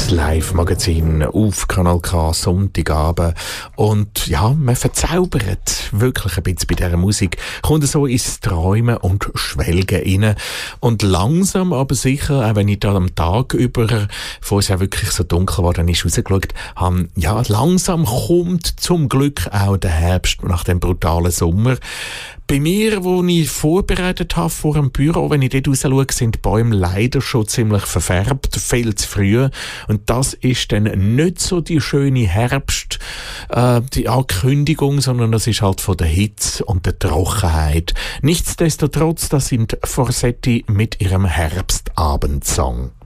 Das Live-Magazin auf Kanal K Sonntagabend. Und ja, man verzaubert wirklich ein bisschen bei dieser Musik. Kommt so ins Träumen und Schwelgen rein. Und langsam, aber sicher, auch wenn ich da am Tag über, bevor es ja wirklich so dunkel war, dann ist rausgeschaut, ja, langsam kommt zum Glück auch der Herbst nach dem brutalen Sommer. Bei mir, wo ich vorbereitet habe vor dem Büro, wenn ich dort raus schaue, sind die Bäume leider schon ziemlich verfärbt, viel zu früh. Und das ist dann nicht so die schöne Herbst, die Ankündigung, sondern das ist halt von der Hitze und der Trockenheit. Nichtsdestotrotz, das sind Forsetti mit ihrem Herbstabendsong.